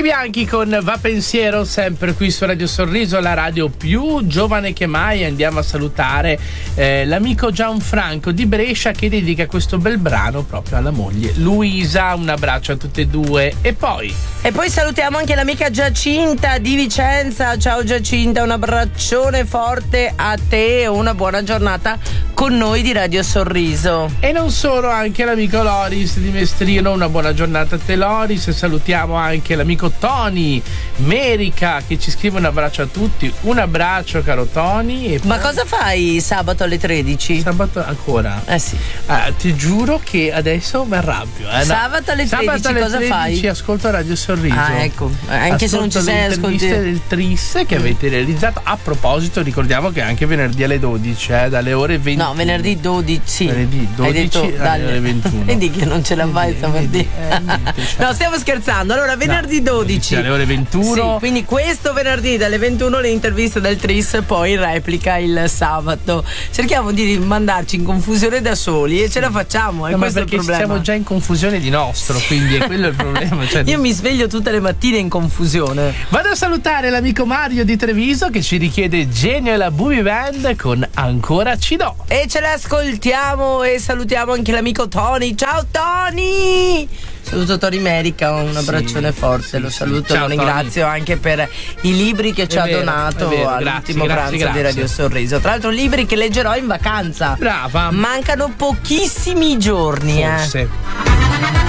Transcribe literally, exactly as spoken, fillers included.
Tutti bianchi con Va Pensiero, sempre qui su Radio Sorriso, la radio più giovane che mai. Andiamo a salutare eh, l'amico Gianfranco di Brescia, che dedica questo bel brano proprio alla moglie Luisa. Un abbraccio a tutte e due. E poi E poi salutiamo anche l'amica Giacinta di Vicenza. Ciao Giacinta, un abbraccione forte a te e una buona giornata con noi di Radio Sorriso. E non solo, anche l'amico Loris di Mestrino. Una buona giornata a te Loris. E salutiamo anche l'amico Tony Merica, che ci scrive un abbraccio a tutti. Un abbraccio, caro Tony. E Ma cosa fai sabato alle tredici? Sabato ancora? Eh sì. Ah, ti giuro che adesso mi arrabbio. Eh, no. Sabato alle tredici Sabato alle cosa tredici fai? Ascolto Radio Sorriso. Ah, ecco. Anche se non ci sei, ascolto le interviste del Tris che mm. avete realizzato. A proposito, ricordiamo che anche venerdì alle dodici, eh, dalle ore ventuno. No, venerdì dodici. Sì. Venerdì dodici Hai detto dalle ore ventuno. Vedi che non ce la fai stamattina. Eh, niente, cioè. No, stiamo scherzando. Allora, venerdì no, dodici dalle ore ventuno. Sì, quindi questo venerdì dalle ventuno le interviste del Tris, poi replica il sabato. Cerchiamo di mandarci in confusione da soli e ce la facciamo. È no, questo ma perché il problema. siamo già in confusione di nostro, quindi è quello il problema. Cioè, io mi sveglio tutte le mattine in confusione. Vado a salutare l'amico Mario di Treviso, che ci richiede Genio e la Booby Band con Ancora ci do. E ce l'ascoltiamo e salutiamo anche l'amico Tony. Ciao Tony! Saluto Tony Merica, un abbraccione sì, forte, sì, lo saluto, ciao, lo ringrazio Tony. Anche per i libri che ci è ha vero, donato vero, all'ultimo grazie, pranzo grazie, grazie. di Radio Sorriso. Tra l'altro libri che leggerò in vacanza. Brava. Mancano pochissimi giorni. Forse. Eh.